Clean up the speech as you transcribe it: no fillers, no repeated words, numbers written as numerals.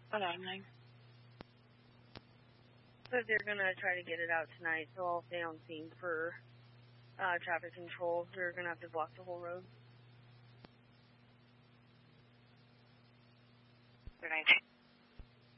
9. But they're gonna try to get it out tonight, so I'll stay on scene for traffic control. They're gonna have to block the whole road.